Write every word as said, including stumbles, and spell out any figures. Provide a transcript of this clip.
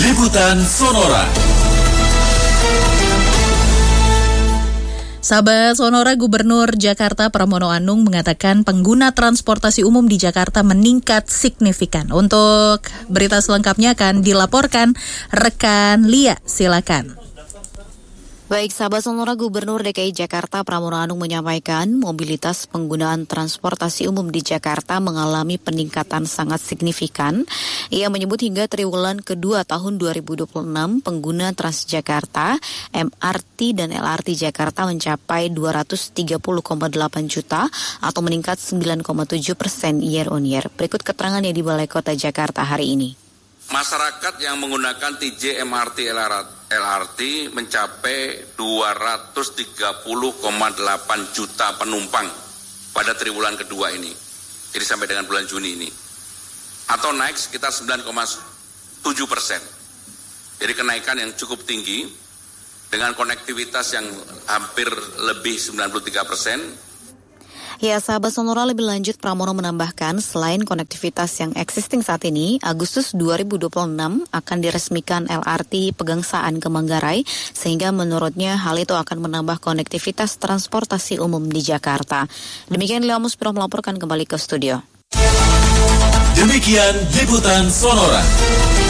Liputan Sonora. Sahabat Sonora, Gubernur Jakarta Pramono Anung mengatakan pengguna transportasi umum di Jakarta meningkat signifikan. Untuk berita selengkapnya akan dilaporkan rekan Lia, silakan. Baik, sahabat Sonora, Gubernur D K I Jakarta Pramono Anung menyampaikan mobilitas penggunaan transportasi umum di Jakarta mengalami peningkatan sangat signifikan. Ia menyebut hingga triwulan kedua tahun dua ribu dua puluh enam pengguna Transjakarta, M R T dan L R T Jakarta mencapai dua ratus tiga puluh koma delapan juta atau meningkat sembilan koma tujuh persen year on year. Berikut keterangan yang di Balai Kota Jakarta hari ini. Masyarakat yang menggunakan T J, M R T, L R T mencapai dua ratus tiga puluh koma delapan juta penumpang pada triwulan kedua ini. Jadi sampai dengan bulan Juni ini. Atau naik sekitar sembilan koma tujuh persen. Jadi kenaikan yang cukup tinggi dengan konektivitas yang hampir lebih sembilan puluh tiga persen. Ya, sahabat Sonora, lebih lanjut Pramono menambahkan selain konektivitas yang existing saat ini, Agustus dua ribu dua puluh enam akan diresmikan L R T Pegangsaan ke Manggarai, sehingga menurutnya hal itu akan menambah konektivitas transportasi umum di Jakarta. Demikian Lea Muspiro melaporkan kembali ke studio. Demikian Liputan Sonora.